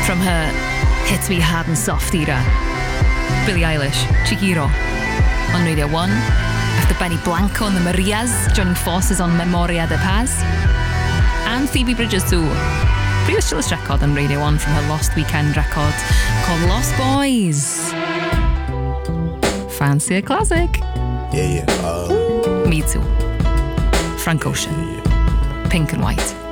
from her Hits Me Hard and Soft era. Billie Eilish, Chiquiro on Radio 1. After Benny Blanco and the Marias, joining forces on Memoria de Paz. And Phoebe Bridgers too. Previous chillest record on Radio 1 from her Lost Weekend record called Lost Boys. Fancy a classic? Yeah. Me too. Frank Ocean. Pink and White.